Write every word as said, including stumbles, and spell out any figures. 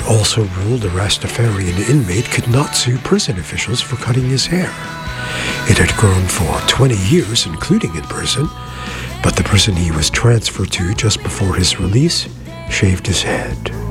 also ruled a Rastafarian inmate could not sue prison officials for cutting his hair. It had grown for twenty years, including in prison, but the prison he was transferred to just before his release shaved his head.